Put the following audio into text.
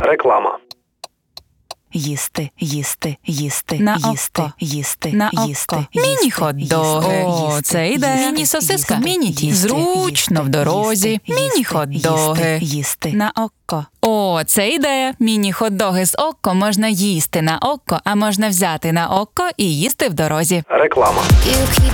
Реклама. Їсти, їсти, їсти, На їсти, око. їсти, На їсти, око. їсти, Міні-хот-доги. їсти, О, це ідея. їсти, Міні-сосиска. їсти, Міні-тісто. їсти, Зручно в дорозі. їсти, Міні-хот-доги. їсти. На око. О, це ідея. Міні-хот-доги з око можна їсти на око, а можна взяти на око і їсти в дорозі. Реклама. You keep